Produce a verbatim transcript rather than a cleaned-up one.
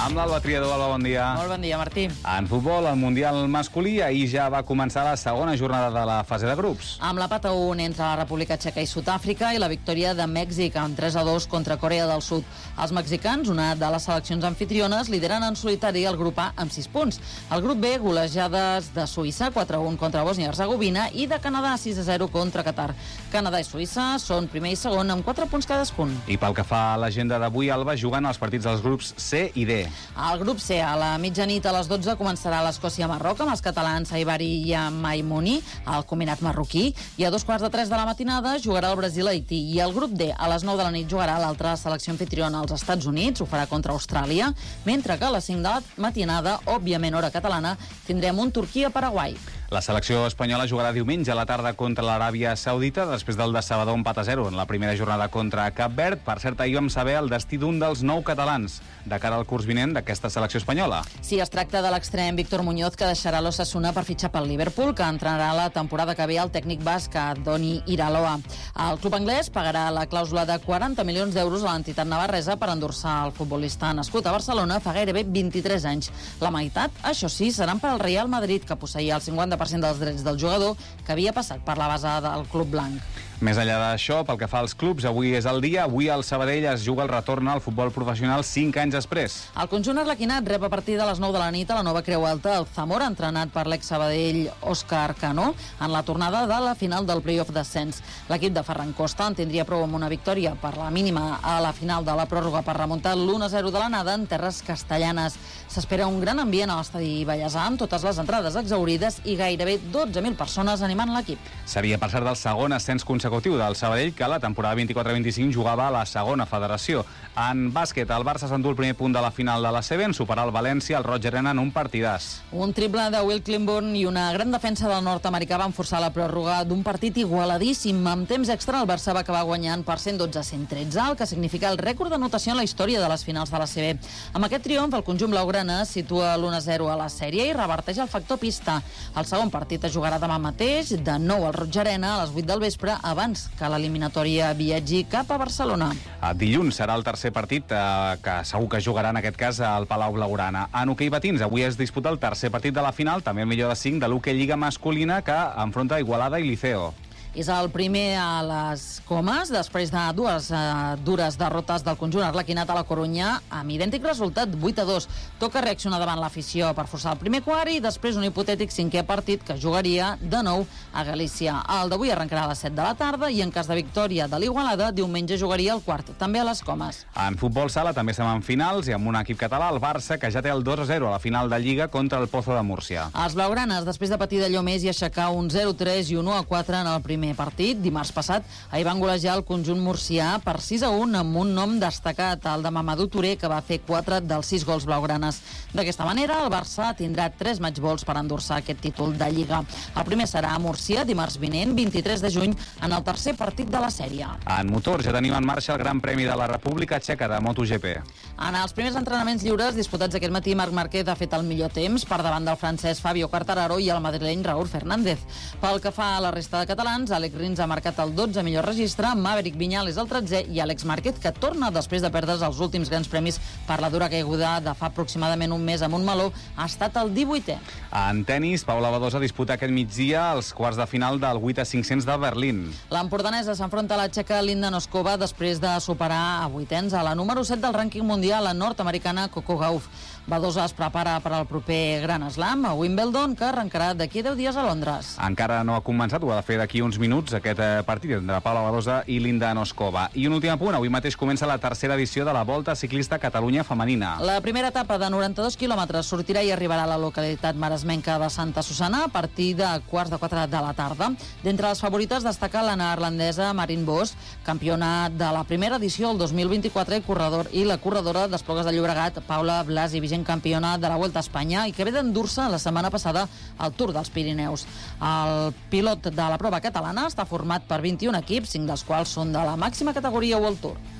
Amb l'Alba Triador. Alba, bon dia. Molt bon dia, Martí. En futbol, el Mundial masculí, ahir ja va començar la segona jornada de la fase de grups. Amb l'empat a un entre la República Txeca i Sud-àfrica i la victòria de Mèxic amb tres a dos contra Corea del Sud. Els mexicans, una de les seleccions anfitriones, lideren en solitari el grup A amb sis punts. El grup B, golejades de Suïssa, quatre a un contra Bòsnia i Hercegovina, i de Canadà, sis a zero contra Qatar. Canadà i Suïssa són primer i segon amb quatre punts cadascun. I pel que fa a l'agenda d'avui, Alba, juguen els partits dels grups C i D. Al grup C, a la mitjanit a les dotze, començarà l'Escòcia-Marroc amb els catalans Aibari i Maimouni, el combinat marroquí, i a dos quarts de tres de la matinada jugarà el Brasil-Haití. I el grup D, a les nou de la nit, jugarà l'altra selecció anfitriona als Estats Units, ho farà contra Austràlia, mentre que a les cinc de la matinada, òbviament hora catalana, tindrem un Turquia-Paraguai. La selecció espanyola jugarà diumenge a la tarda contra l'Aràbia Saudita després del decebedor empat a zero en la primera jornada contra Cap Verd. Per cert, ahir vam saber el destí d'un dels nou catalans de cara al curs vinent d'aquesta selecció espanyola. Sí, es tracta de l'extrem Víctor Muñoz, que deixarà l'Osasuna per fitxar pel Liverpool, que entrenarà la temporada que ve el tècnic basc Doni Iraloa. El club anglès pagarà la clàusula de quaranta milions d'euros a l'entitat navarresa per endur-se el futbolista nascut a Barcelona fa gairebé vint-i-tres anys. La meitat, això sí, seran per al Real Madrid, que posseïa el cinquanta per cent dels drets del jugador, que havia passat per la base del club blanc. Més enllà d'això, pel que fa als clubs, avui és el dia. Avui al Sabadell es juga el retorn al futbol professional cinc anys després. El conjunt arlequinat rep a partir de les nou de la nit a la nova Creu Alta el Zamora, entrenat per l'ex-Sabadell Òscar Cano, en la tornada de la final del play-off d'ascens. L'equip de Ferran Costa en tindria prou amb una victòria per la mínima a la final de la pròrroga per remuntar l'u a zero de l'anada en terres castellanes. S'espera un gran ambient a l'estadi Vallèsà, amb totes les entrades exaurides i gairebé dotze mil persones animant l'equip. Seria, per cert, el segon ascens consecutiu del Sabadell, que la temporada vint-i-quatre vint-i-cinc jugava a la segona federació. En bàsquet, el Barça s'endú el primer punt de la final de la C B en superar el València al Roig Arena en un partidàs. Un triple de Will Clinburn i una gran defensa del nord-americà van forçar la pròrroga d'un partit igualadíssim. Amb temps extra, el Barça va acabar guanyant per cent dotze a cent tretze, el que significa el rècord d'anotació en la història de les finals de la C B. Amb aquest triomf, el conjunt blaugrana situa l'u a zero a la sèrie i reverteix el factor pista. El segon partit es jugarà demà mateix, de nou al Roig Arena, a les vuit del vespre, abans que l'eliminatòria viatgi cap a Barcelona. A dilluns serà el tercer partit, eh, que segur que jugarà en aquest cas al Palau Blaugrana. En hoquei patins, avui es disputa el tercer partit de la final, també el millor de cinc, de l'hoquei Lliga masculina, que enfronta Igualada i Liceo. És el primer a les Comas, després de dues eh, dures derrotes del conjunt arlequinat a la Corunya, amb idèntic resultat, vuit a dos. Toca reaccionar davant l'afició per forçar el primer quart i després un hipotètic cinquè partit que jugaria de nou a Galícia. El d'avui arrencarà a les set de la tarda i en cas de victòria de l'Igualada, diumenge jugaria el quart, també a les Comas. En futbol sala també estem en finals i amb un equip català, el Barça, que ja té el dos a zero a la final de Lliga contra el Pozo de Múrcia. Els blaugranes, després de patir d'allò més i aixecar un zero a tres i un u a quatre en el primer partit, dimarts passat, ahir van golejar el conjunt murcià per sis a un amb un nom destacat, el de Mamadou Touré, que va fer quatre dels sis gols blaugranes. D'aquesta manera, el Barça tindrà tres matchballs per endur-se aquest títol de Lliga. El primer serà a Múrcia, dimarts vinent, vint-i-tres de juny, en el tercer partit de la sèrie. En motor ja tenim en marxa el Gran Premi de la República Txeca de MotoGP. En els primers entrenaments lliures disputats aquest matí, Marc Márquez ha fet el millor temps per davant del francès Fabio Quartararo i el madrileny Raúl Fernández. Pel que fa a la resta de catalans, Àlex Rins ha marcat el dotze millor registre, Maverick Viñales el tretzè i Àlex Márquez, que torna després de perdre's els últims grans premis per la dura caiguda de fa aproximadament un mes amb un meló, ha estat el divuitè. En tennis, Paula Badosa disputa aquest migdia els quarts de final del vuit a cinc-cents de Berlín. L'empordanesa s'enfronta a la txeca Linda Noskova després de superar a vuitens a la número set del rànquing mundial, la nord-americana Coco Gauff. Badosa es prepara per al proper Gran Slam a Wimbledon, que arrencarà d'aquí a deu dies a Londres. Encara no ha començat, ho ha de fer d'aquí uns minuts, aquest partit entre Paula Badosa i Linda Noskova. I un últim apunt, avui mateix comença la tercera edició de la Volta Ciclista Catalunya Femenina. La primera etapa de noranta-dos quilòmetres sortirà i arribarà a la localitat maresmenca de Santa Susana a partir de quarts de quatre de la tarda. D'entre les favorites destaca la neerlandesa Marin Bos, campiona de la primera edició el dos mil vint-i-quatre, i corredor i la corredora d'Esplugues de Llobregat, Paula Blasi, vigent campiona de la Vuelta a Espanya i que ve d'endur-se la setmana passada al Tour dels Pirineus. El pilot de la prova catalana està format per vint i un equips, cinc dels quals són de la màxima categoria World Tour.